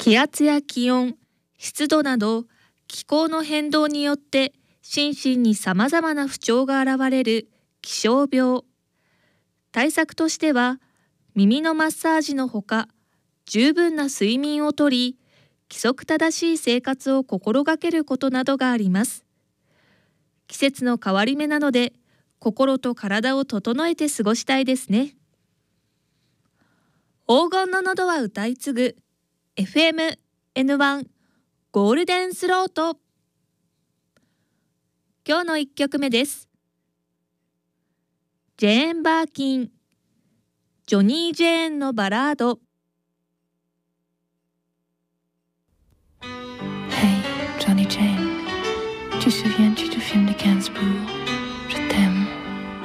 気圧や気温、湿度など気候の変動によって心身にさまざまな不調が現れる気象病。対策としては耳のマッサージのほか、十分な睡眠をとり、規則正しい生活を心がけることなどがあります。季節の変わり目なので、心と体を整えて過ごしたいですね。黄金の喉は歌い継ぐ FMゴールデンスロート。今日の1曲目です。ジェーン・バーキン、ジョニー・ジェーンのバラード。